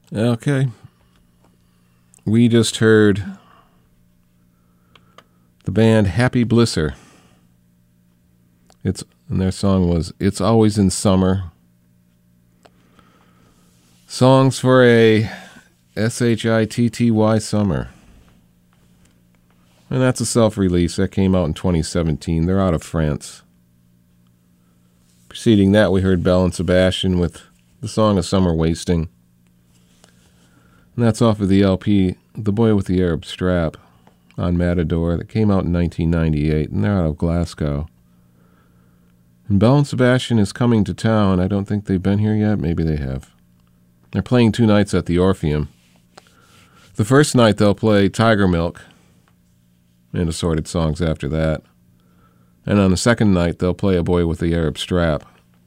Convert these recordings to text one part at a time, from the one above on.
Okay. We just heard the band Happy Blisser. And their song was It's Always in Summer. Songs for a SHITTY summer. And that's a self-release. That came out in 2017. They're out of France. Preceding that, we heard Belle and Sebastian with the song of Summer Wasting. And that's off of the LP, The Boy with the Arab Strap, on Matador, that came out in 1998, and they're out of Glasgow. And Belle and Sebastian is coming to town. I don't think they've been here yet. Maybe they have. They're playing 2 nights at the Orpheum. The first night they'll play Tiger Milk and assorted songs after that. And on the second night they'll play A Boy with the Arab Strap.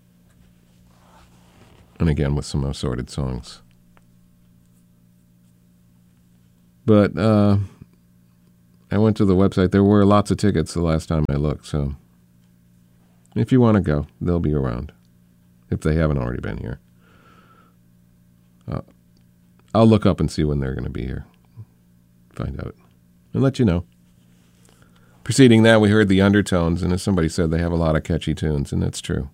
And again with some assorted songs. But I went to the website. There were lots of tickets the last time I looked, so if you want to go, they'll be around, if they haven't already been here. I'll look up and see when they're going to be here. Find out. And let you know. Preceding that, we heard the Undertones, and as somebody said, they have a lot of catchy tunes, and that's true.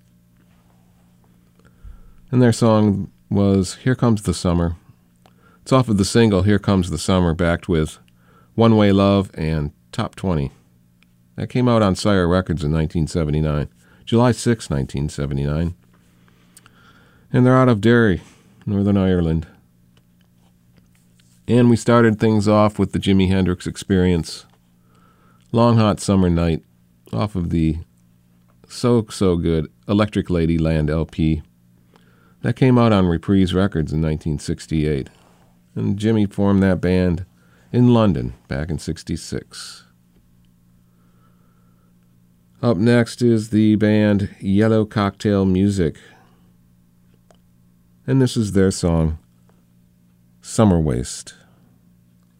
And their song was Here Comes the Summer. It's off of the single Here Comes the Summer, backed with One Way Love and Top 20. That came out on Sire Records in 1979, July 6, 1979. And they're out of Derry, Northern Ireland. And we started things off with the Jimi Hendrix Experience, Long Hot Summer Night, off of the so good Electric Ladyland LP. That came out on Reprise Records in 1968. And Jimmy formed that band in London back in '66. Up next is the band Yellow Cocktail Music. And this is their song, Summer Waste.